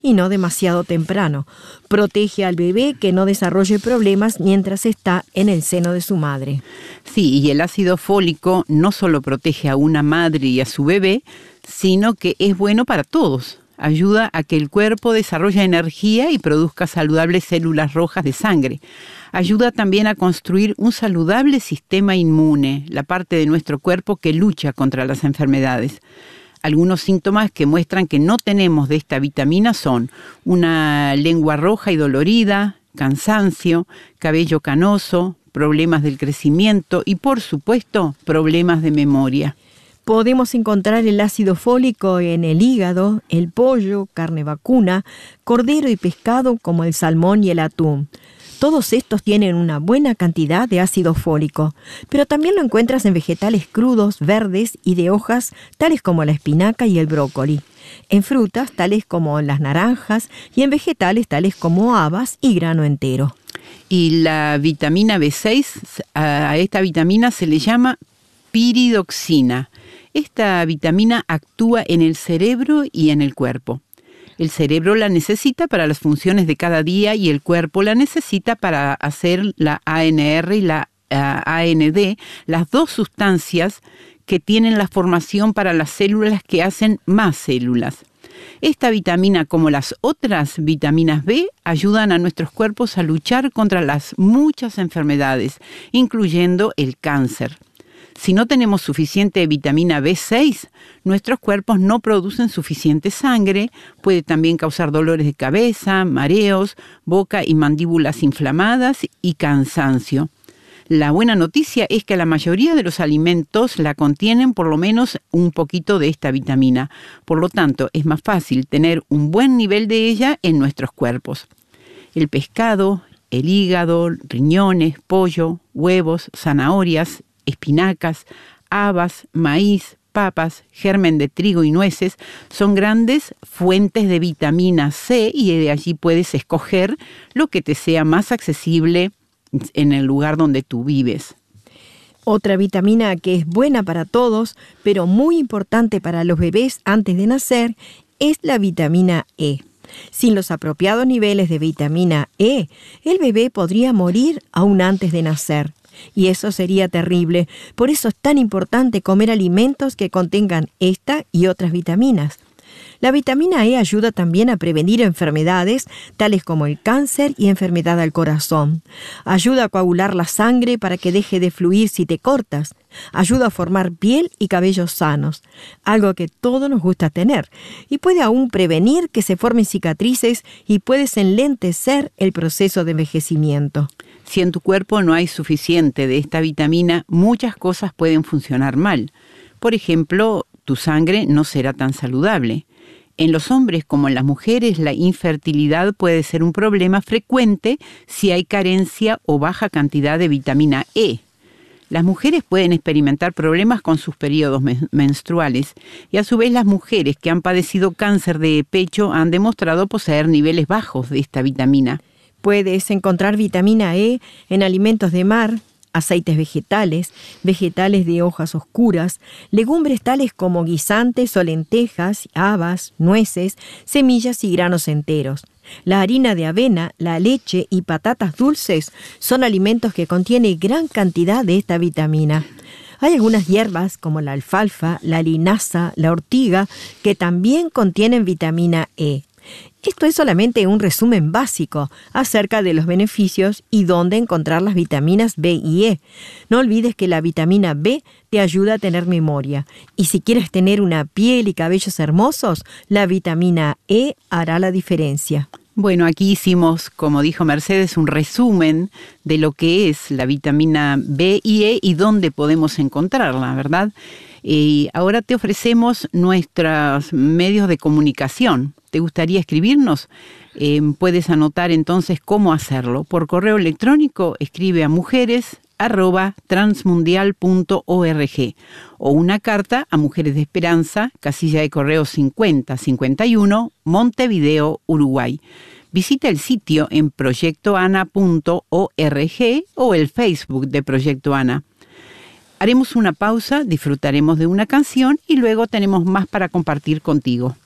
y no demasiado temprano. Protege al bebé que no desarrolle problemas mientras está en el seno de su madre. Sí, y el ácido fólico no solo protege a una madre y a su bebé, sino que es bueno para todos. Ayuda a que el cuerpo desarrolle energía y produzca saludables células rojas de sangre. Ayuda también a construir un saludable sistema inmune, la parte de nuestro cuerpo que lucha contra las enfermedades. Algunos síntomas que muestran que no tenemos de esta vitamina son una lengua roja y dolorida, cansancio, cabello canoso, problemas del crecimiento y, por supuesto, problemas de memoria. Podemos encontrar el ácido fólico en el hígado, el pollo, carne vacuna, cordero y pescado como el salmón y el atún. Todos estos tienen una buena cantidad de ácido fólico, pero también lo encuentras en vegetales crudos, verdes y de hojas, tales como la espinaca y el brócoli, en frutas, tales como las naranjas, y en vegetales, tales como habas y grano entero. Y la vitamina B6, a esta vitamina se le llama piridoxina. Esta vitamina actúa en el cerebro y en el cuerpo. El cerebro la necesita para las funciones de cada día y el cuerpo la necesita para hacer la ANR y la AND, las dos sustancias que tienen la formación para las células que hacen más células. Esta vitamina, como las otras vitaminas B, ayudan a nuestros cuerpos a luchar contra las muchas enfermedades, incluyendo el cáncer. Si no tenemos suficiente vitamina B6, nuestros cuerpos no producen suficiente sangre, puede también causar dolores de cabeza, mareos, boca y mandíbulas inflamadas y cansancio. La buena noticia es que la mayoría de los alimentos la contienen por lo menos un poquito de esta vitamina. Por lo tanto, es más fácil tener un buen nivel de ella en nuestros cuerpos. El pescado, el hígado, riñones, pollo, huevos, zanahorias, espinacas, habas, maíz, papas, germen de trigo y nueces son grandes fuentes de vitamina C y de allí puedes escoger lo que te sea más accesible en el lugar donde tú vives. Otra vitamina que es buena para todos, pero muy importante para los bebés antes de nacer, es la vitamina E. Sin los apropiados niveles de vitamina E, el bebé podría morir aún antes de nacer. Y eso sería terrible. Por eso es tan importante comer alimentos que contengan esta y otras vitaminas. La vitamina E ayuda también a prevenir enfermedades tales como el cáncer y enfermedad al corazón. Ayuda a coagular la sangre para que deje de fluir si te cortas. Ayuda a formar piel y cabellos sanos, algo que todos nos gusta tener. Y puede aún prevenir que se formen cicatrices y puedes enlentecer el proceso de envejecimiento. Si en tu cuerpo no hay suficiente de esta vitamina, muchas cosas pueden funcionar mal. Por ejemplo, tu sangre no será tan saludable. En los hombres como en las mujeres, la infertilidad puede ser un problema frecuente si hay carencia o baja cantidad de vitamina E. Las mujeres pueden experimentar problemas con sus periodos menstruales y a su vez las mujeres que han padecido cáncer de pecho han demostrado poseer niveles bajos de esta vitamina. Puedes encontrar vitamina E en alimentos de mar, aceites vegetales, vegetales de hojas oscuras, legumbres tales como guisantes o lentejas, habas, nueces, semillas y granos enteros. La harina de avena, la leche y patatas dulces son alimentos que contienen gran cantidad de esta vitamina. Hay algunas hierbas como la alfalfa, la linaza, la ortiga, que también contienen vitamina E. Esto es solamente un resumen básico acerca de los beneficios y dónde encontrar las vitaminas B y E. No olvides que la vitamina B te ayuda a tener memoria. Y si quieres tener una piel y cabellos hermosos, la vitamina E hará la diferencia. Bueno, aquí hicimos, como dijo Mercedes, un resumen de lo que es la vitamina B y E y dónde podemos encontrarla, ¿verdad? Y ahora te ofrecemos nuestros medios de comunicación. ¿Te gustaría escribirnos? Puedes anotar entonces cómo hacerlo. Por correo electrónico escribe a mujeres@transmundial.org o una carta a Mujeres de Esperanza, casilla de correo 5051, Montevideo, Uruguay. Visita el sitio en proyectoana.org o el Facebook de Proyecto Ana. Haremos una pausa, disfrutaremos de una canción y luego tenemos más para compartir contigo.